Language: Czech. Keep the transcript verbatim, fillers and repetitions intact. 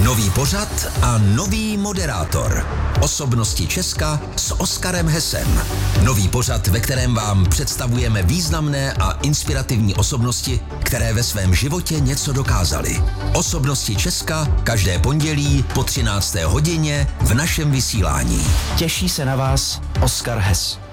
Nový pořad a nový moderátor. Osobnosti Česka s Oskarem Hessem. Nový pořad, ve kterém vám představujeme významné a inspirativní osobnosti, které ve svém životě něco dokázaly. Osobnosti Česka každé pondělí po třinácté hodině v našem vysílání. Těší se na vás Oskar Hess.